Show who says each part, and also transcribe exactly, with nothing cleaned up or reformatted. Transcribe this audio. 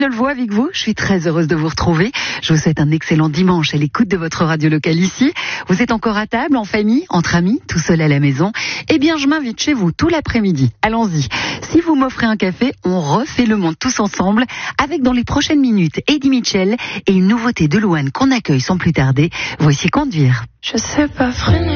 Speaker 1: Je le vois avec vous, je suis très heureuse de vous retrouver. Je vous souhaite un excellent dimanche à l'écoute de votre radio locale ici. Vous êtes encore à table, en famille, entre amis, tout seul à la maison. Eh bien, je m'invite chez vous tout l'après-midi. Allons-y. Si vous m'offrez un café, on refait le monde tous ensemble avec dans les prochaines minutes Eddie Mitchell et une nouveauté de Louane qu'on accueille sans plus tarder. Voici Conduire.
Speaker 2: Je sais pas freiner.